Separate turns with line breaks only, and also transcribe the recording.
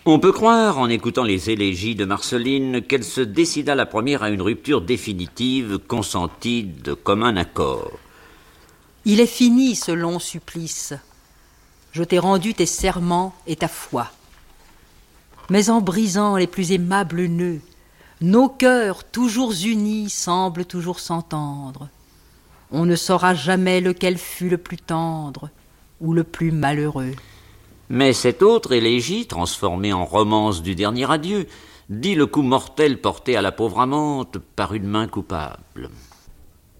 On peut croire, en écoutant les élégies de Marceline, qu'elle se décida la première à une rupture définitive, consentie de commun accord.
Il est fini ce long supplice. Je t'ai rendu tes serments et ta foi. Mais en brisant les plus aimables nœuds, nos cœurs toujours unis semblent toujours s'entendre. On ne saura jamais lequel fut le plus tendre ou le plus malheureux.
Mais cette autre élégie, transformée en romance du dernier adieu, dit le coup mortel porté à la pauvre amante par une main coupable.